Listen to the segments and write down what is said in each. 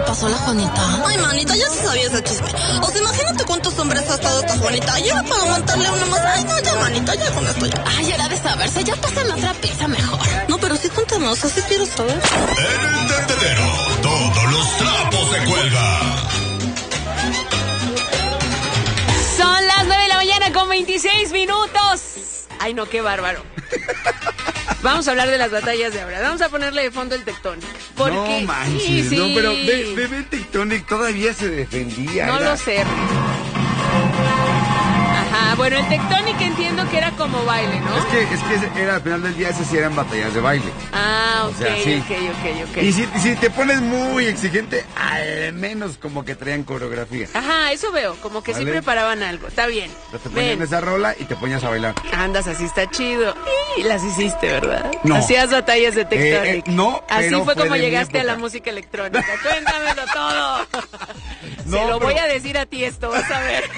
pasó a la Juanita? Ay, manita, ya se sabía ese chisme. O sea, imagínate cuántos hombres ha estado esta Juanita. Lleva para aguantarle uno más. Ay, no, ya, manita, ya con esto ya. Ay, era de saberse, ya pásame otra pizza mejor. No, pero sí cuéntame, o sea, sí quiero saber. En el tendedero, todos los trapos se cuelgan. Son las 9 de la mañana con 26 minutos. Ay, no, qué bárbaro. Vamos a hablar de las batallas de ahora. Vamos a ponerle de fondo el Tectonic. Porque, no manches, sí. No, pero bebé el Tectonic todavía se defendía. No lo sé. Ajá, bueno, el Tectonic entiendo que era como baile, ¿no? Es que era al final del día, esas sí eran batallas de baile. Ah, ok, o sea, sí. ok. Y si te pones muy exigente, al menos como que traían coreografía. Ajá, eso veo, como que ¿vale? sí preparaban algo. Está bien. Te ponían esa rola y te ponías a bailar. Andas, así está chido. Y las hiciste, ¿verdad? No. Hacías batallas de Tectonic. No, así pero fue como de mi llegaste a la época. música electrónica. Cuéntamelo todo. No, Se lo pero- voy a decir a ti esto, vas a ver.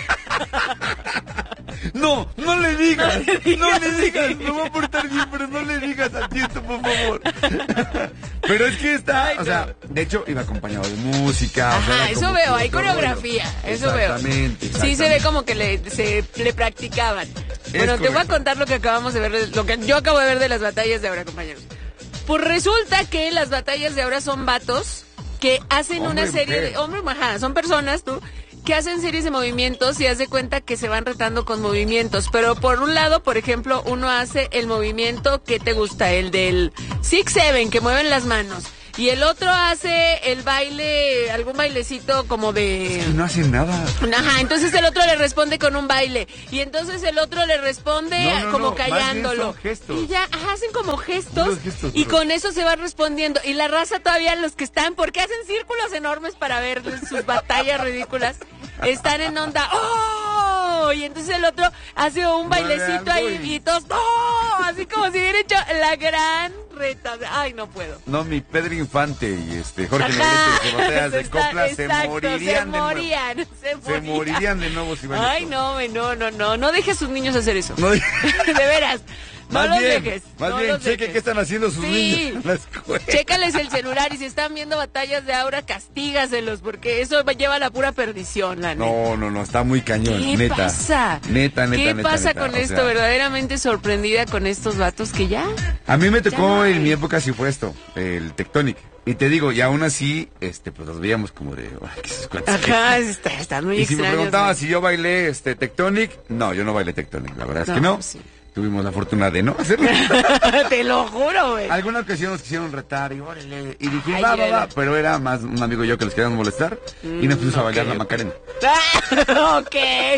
No le digas, no le digas, me voy a portar bien, pero no le digas a ti esto, por favor. Pero es que está, Ay, o sea, de hecho iba acompañado de música. Ajá, o sea, era eso como veo, que hay otro coreografía, rollo. eso veo. Exactamente. Sí se ve como que le practicaban. Bueno, te voy a correcto. contar lo que acabamos de ver, lo que yo acabo de ver de las batallas de ahora, compañeros. Pues resulta que las batallas de ahora son vatos que hacen Hombre, una serie mujer. de... Hombre, ajá, son personas, tú, que hacen series de movimientos y haz de cuenta que se van retando con movimientos. Pero por un lado, por ejemplo, uno hace el movimiento que te gusta, el del 6-7, que mueven las manos. Y el otro hace el baile, algún bailecito como de... No hacen nada. Ajá, entonces el otro le responde con un baile. Y entonces el otro le responde como más bien callándolo. son gestos. Y ya, ajá, hacen como gestos. Unos gestos, Y bro. con eso se va respondiendo. Y la raza todavía, los que están, porque hacen círculos enormes para ver sus batallas ridículas, están en onda. ¡Oh! Y entonces el otro hace un bailecito ahí y todos. ¡Oh! Así como si hubiera hecho la gran reta. Ay, no puedo. No, mi Pedro Infante y Jorge Ajá. Negrete, de batallas de Está- copla, exacto, se morirían de nuevo. Se Se morirían de nuevo si van Ay, esto. no dejes a sus niños hacer eso. No, De veras, no más los bien, dejes. Más no bien, los cheque dejes. qué están haciendo sus Sí. niños en la escuela. Chécales el celular y si están viendo batallas de aura, castígaselos, porque eso lleva a la pura perdición, la neta. No, está muy cañón, ¿Qué neta. pasa? Neta. ¿Qué pasa neta, con o esto? sea, Verdaderamente sorprendida con estos vatos que ya... A mí me Ya tocó no hay. en mi época sí fue esto, el Tectonic. Y te digo, y aún así, pues los veíamos como de... ay, ¿qué es eso? Ajá, están muy Y si me extraños. preguntabas si yo bailé Tectonic, no, yo no bailé Tectonic, la verdad es que no. Sí. Tuvimos la fortuna de no hacerlo. Te lo juro, güey. Alguna ocasión nos quisieron retar y órale, y dije, Ay, va, pero era más un amigo y yo que les queríamos molestar y nos pusimos a bailar la Macarena. Ok.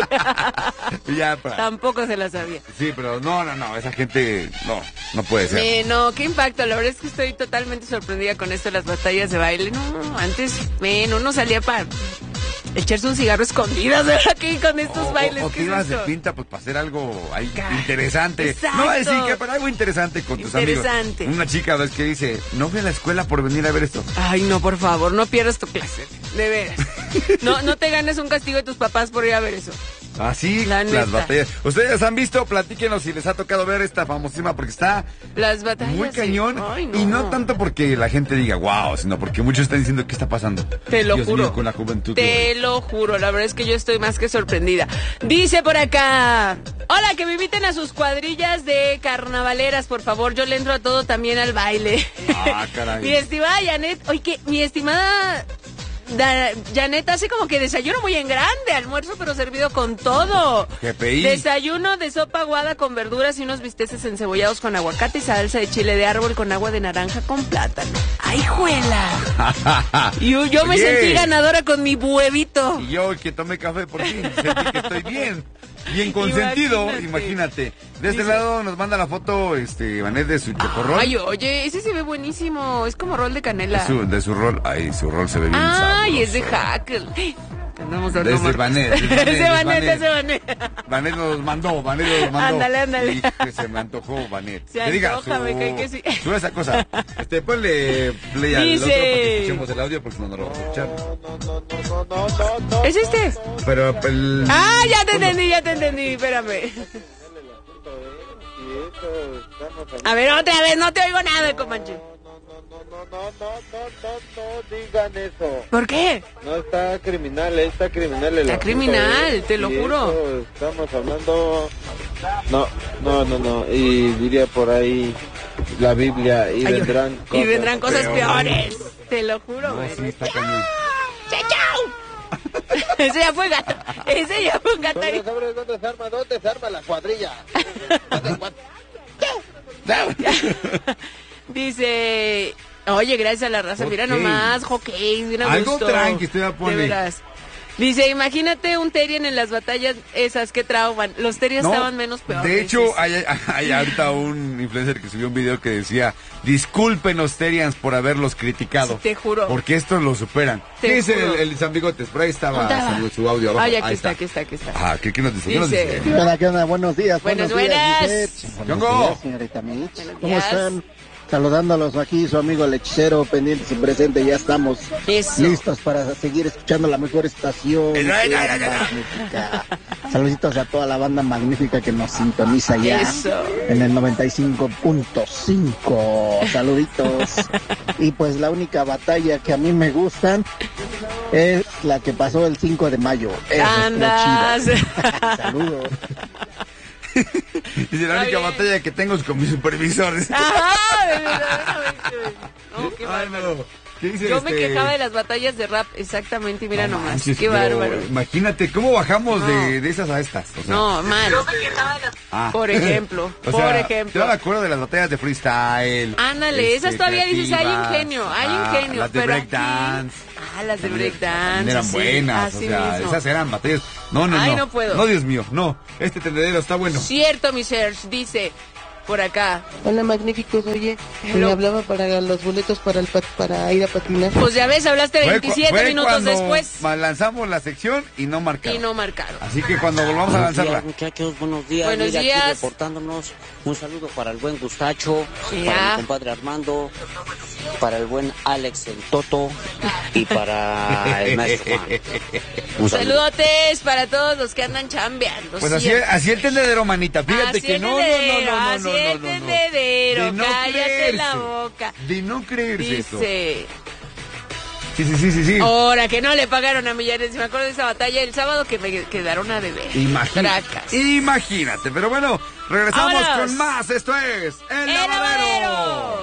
Y ya, para... Tampoco se la sabía. Sí, pero no, esa gente, no puede ser. No, qué impacto. La verdad es que estoy totalmente sorprendida con esto de las batallas de baile. No, antes, uno salía para echarse un cigarro escondidas, ¿verdad? Aquí con estos bailes. O ¿qué te es ibas de esto? pinta pues para hacer algo ahí interesante. Exacto. No, decir que para algo interesante con tus amigos. Interesante. Una chica ves que dice, no fui a la escuela por venir a ver esto. Ay, no, por favor, no pierdas tu clase. De veras. No te ganes un castigo de tus papás por ir a ver eso. Así, La neta. las batallas. ¿Ustedes han visto? Platíquenos si les ha tocado ver esta famosísima porque está Las batallas. muy sí. cañón. Ay, Y no tanto porque la gente diga wow, sino porque muchos están diciendo qué está pasando. Te lo Dios juro. mío, con la juventud. Te lo juro, la verdad es que yo estoy más que sorprendida. Dice por acá, hola, que me inviten a sus cuadrillas de carnavaleras, por favor. Yo le entro a todo, también al baile. Ah, caray. Mi estimada Janet, oye, que mi estimada Janet hace como que desayuno muy en grande, almuerzo pero servido con todo. GPI. Desayuno de sopa aguada con verduras y unos bisteces encebollados con aguacate y salsa de chile de árbol con agua de naranja con plátano. ¡Ay, juela! Y yo me Oye. sentí ganadora con mi huevito. Y yo que tomé café por ti, sentí que estoy bien consentido, imagínate. De este lado nos manda la foto, Vanet de su chocorrol. Ay, oye, ese se ve buenísimo. Es como rol de canela. De su rol, su rol se ve bien Ay, es de sabroso. Hackle. Andamos dando Desde marcas. Vanet. Ese Vanet. Vanet nos mandó. Ándale. Y que se me antojó Vanet. Se Que diga, antoja, me cae que sí. sube esa cosa. Ponle play al Dice. otro para que escuchemos el audio porque si no, no lo vamos a escuchar. ¿Es este? Pero el... Ah, ya te entendí, espérame. A ver, otra vez, no te oigo nada, Comanche. No digan eso. ¿Por qué? No está criminal. Está criminal, te lo juro. Estamos hablando... No. Y diría por ahí la Biblia y vendrán cosas peores. Te lo juro, No, güey. sí, está cañón. ¡Chau! Ese ya fue gato. ¿Dónde se arma la cuadrilla? Dice, oye, gracias a la raza, mira nomás, hockey, mira algo gusto. tranqui, usted la pone. De veras. Dice, imagínate un Terrien en las batallas esas, que trauman. Los Terrien estaban menos peores. De hecho, hay ahorita un influencer que subió un video que decía, disculpen los Terrians por haberlos criticado. Te juro. Porque estos lo superan. ¿Qué dice el San Bigotes? Por ahí estaba su audio abajo. Ay, aquí está. ¿Qué nos dice? ¿Qué onda? Buenos días. Buenas. Buenos días, señorita Mitch. ¿Cómo están? Saludándolos aquí, su amigo el hechicero, pendientes y presente, ya estamos listos para seguir escuchando la mejor estación. Magnífica. Saluditos a toda la banda magnífica que nos sintoniza ya en el 95.5. Saluditos. Y pues la única batalla que a mí me gustan es la que pasó el 5 de mayo. Andas. Saludos. Dice, la única batalla que tengo es con mis supervisores. Qué bárbaro. ¿Qué dice Yo me quejaba de las batallas de rap, exactamente, y mira nomás, manches, qué bárbaro. Imagínate, ¿cómo bajamos de esas a estas? O sea, no, mal. Por ejemplo, Yo me acuerdo de las batallas de freestyle. Ándale, esas todavía dices, hay ingenio. Las de breakdance. Las de breakdance. Eran buenas, o sea, esas eran batallas. No. No puedo. No, Dios mío, no. Este tendedero está bueno. Cierto, mi Serge, dice por acá. Hola, magníficos, oye, me hablaba para los boletos para ir a patinar. Pues ya ves, hablaste 27 minutos después. Lanzamos la sección y no marcaron. Así que cuando volvamos a lanzarla. Muchachos, buenos días. Buenos días. Aquí reportándonos. Un saludo para el buen Gustacho, para mi compadre Armando, para el buen Alex el Toto y para el maestro Juan. Un saludotes para todos los que andan chambeando. Pues así el tendedero, manita. Fíjate que no. El tendedero, cállate la boca. De no creerse eso. Dice... Sí. Ahora que no le pagaron a Millares. Me acuerdo de esa batalla el sábado que me quedaron a deber. Imagínate. Pero bueno, regresamos con más. Esto es El Lavadero.